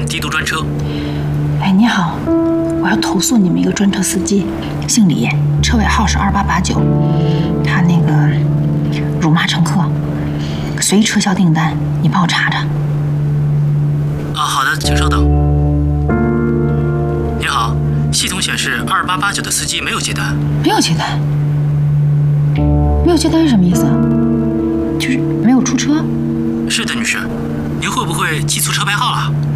件低度专车。 哎，你好，我要投诉你们一个专车司机，姓李，车尾号是2889，他那个辱骂乘客，随意撤销订单，你帮我查查。 好的，请稍等。您好，系统显示2889的司机没有接单。 没有接单？没有接单是什么意思？就是没有出车？ 是的，女士，您会不会记错车牌号了？